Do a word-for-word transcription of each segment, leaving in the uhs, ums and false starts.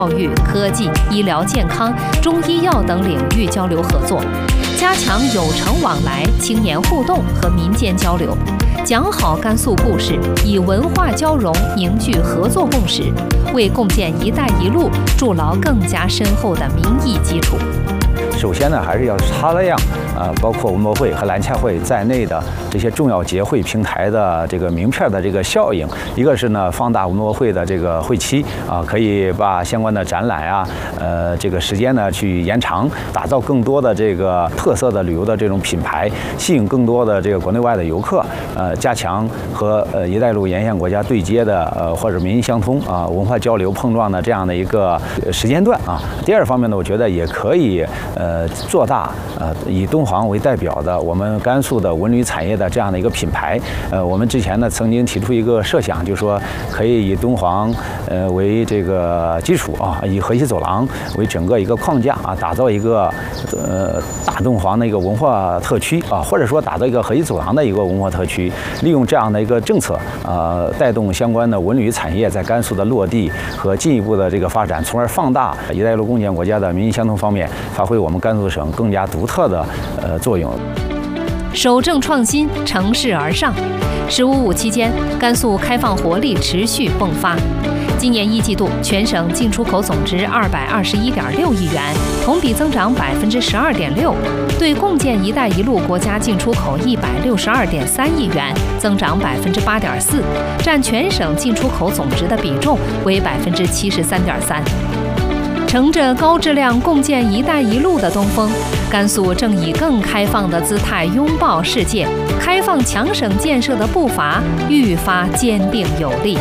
教育、科技、医疗健康、中医药等领域交流合作，加强有诚往来、青年互动和民间交流，讲好甘肃故事，以文化交融凝聚合作共识，为共建“一带一路”筑牢更加深厚的民意基础。 首先呢，还是要擦亮呃，包括文博会和蓝洽会在内的这些重要节会平台的这个名片的这个效应。一个是呢，放大文博会的这个会期啊，可以把相关的展览啊，呃，这个时间呢去延长，打造更多的这个特色的旅游的这种品牌，吸引更多的这个国内外的游客。呃，加强和呃“一带一路”沿线国家对接的呃或者民意相通啊、文化交流碰撞的这样的一个时间段啊。第二方面呢，我觉得也可以呃。呃，做大呃以敦煌为代表的我们甘肃的文旅产业的这样的一个品牌。呃，我们之前呢曾经提出一个设想，就是说可以以敦煌呃为这个基础啊，以河西走廊为整个一个框架啊，打造一个呃大敦煌的一个文化特区啊，或者说打造一个河西走廊的一个文化特区，利用这样的一个政策呃，带动相关的文旅产业在甘肃的落地和进一步的这个发展，从而放大“一带一路”共建国家的民意相通方面，发挥我们甘肃省更加独特的呃作用。 守正创新，乘势而上。十五五期间，甘肃开放活力持续迸发。今年一季度，全省进出口总值二百二十一点六亿元，同比增长百分之十二点六，对共建“一带一路”国家进出口一百六十二点三亿元，增长百分之八点四，占全省进出口总值的比重为百分之七十三点三。乘着高质量共建“一带一路”的东风，甘肃正以更开放的姿态拥抱世界，开放强省建设的步伐愈发坚定有力。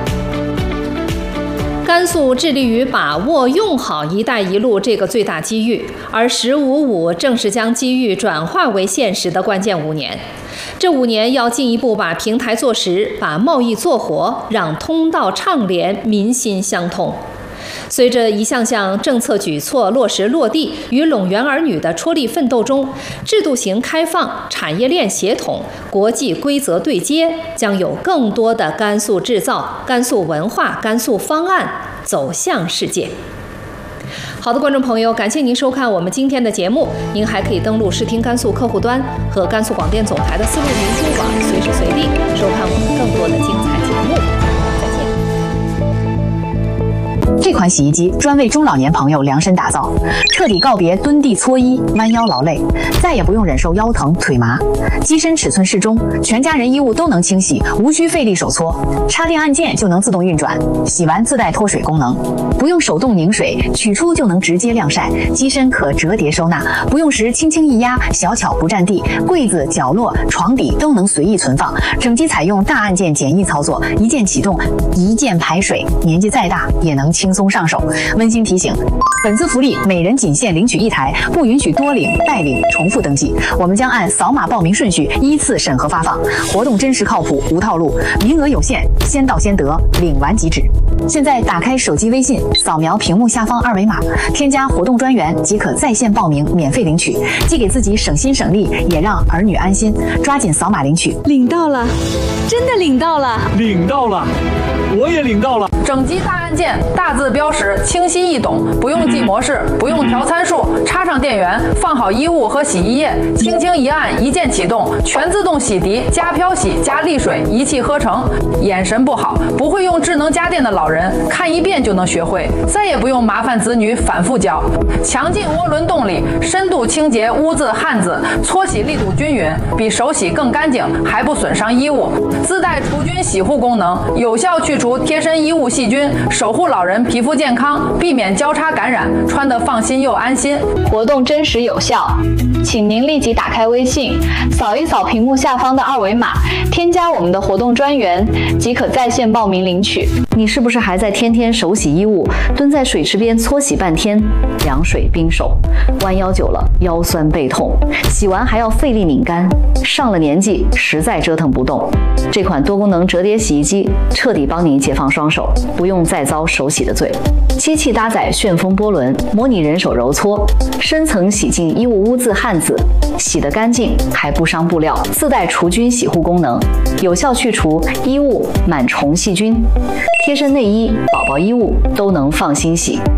甘肃致力于把握用好“一带一路”这个最大机遇，而“十五五”正是将机遇转化为现实的关键五年。这五年要进一步把平台做实，把贸易做活，让通道畅连，民心相通。随着一项项政策举措落实落地，与陇源儿女的出力奋斗中，制度型开放、产业链协同、国际规则对接，将有更多的甘肃制造、甘肃文化、甘肃方案走向世界。好的，观众朋友，感谢您收看我们今天的节目。您还可以登录视听甘肃客户端和甘肃广电总台的丝路明珠网，随时随地收看我们更多的精彩节目。 这款洗衣机专为中老年朋友量身打造，彻底告别蹲地搓衣、弯腰劳累，再也不用忍受腰疼、腿麻。机身尺寸适中，全家人衣物都能清洗，无需费力手搓。插电按键就能自动运转，洗完自带脱水功能，不用手动拧水，取出就能直接晾晒。机身可折叠收纳，不用时轻轻一压，小巧不占地，柜子、角落、床底都能随意存放。整机采用大按键简易操作，一键启动，一键排水，年纪再大也能轻松上手。温馨提醒，本次福利每人仅限领取一台，不允许多领、代领、重复登记。我们将按扫码报名顺序依次审核发放，活动真实靠谱，无套路，名额有限，先到先得，领完即止。现在打开手机微信，扫描屏幕下方二维码，添加活动专员即可在线报名，免费领取，既给自己省心省力，也让儿女安心。抓紧扫码领取。 领到了，真的领到了， 领到了，我也领到了。 整机大按键，大字标识，清晰易懂，不用记模式，不用调参数，插上电源，放好衣物和洗衣液，轻轻一按，一键启动，全自动洗涤、加漂洗、加沥水，一气呵成。眼神不好，不会用智能家电的老人，看一遍就能学会，再也不用麻烦子女反复教。强劲涡轮动力，深度清洁污渍汗渍，搓洗力度均匀，比手洗更干净，还不损伤衣物。自带除菌洗护功能，有效去除贴身衣物细菌，守护老人皮肤健康，避免交叉感染，穿得放心又安心。 活动真实有效，请您立即打开微信，扫一扫屏幕下方的二维码，添加我们的活动专员，即可在线报名领取。 你是不是还在天天手洗衣物，蹲在水池边搓洗半天，凉水冰手，弯腰久了腰酸背痛，洗完还要费力拧干，上了年纪实在折腾不动。这款多功能折叠洗衣机彻底帮你解放双手，不用再遭手洗的罪。机器搭载旋风波轮，模拟人手揉搓，深层洗净衣物污渍汗渍，洗得干净还不伤布料，自带除菌洗护功能，有效去除衣物螨虫细菌，贴身内衣、宝宝衣物都能放心洗。